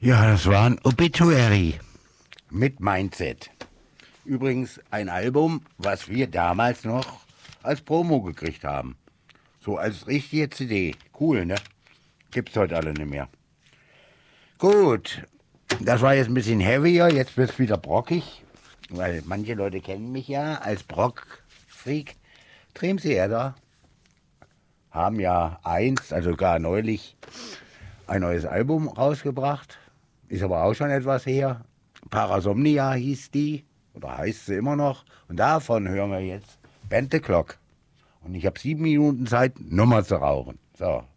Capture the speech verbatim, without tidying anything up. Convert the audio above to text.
Ja, das war ein Obituary mit Mindset. Übrigens ein Album, was wir damals noch als Promo gekriegt haben. So als richtige C D. Cool, ne? Gibt's heute alle nicht mehr. Gut, das war jetzt ein bisschen heavier, jetzt wird's wieder brockig. Weil manche Leute kennen mich ja als Brock-Freak. Dreamtheater haben ja einst, also gar neulich, ein neues Album rausgebracht. Ist aber auch schon etwas her. Parasomnia hieß die, oder heißt sie immer noch. Und davon hören wir jetzt Band the Clock. Und ich habe sieben Minuten Zeit, Nummer zu rauchen. So.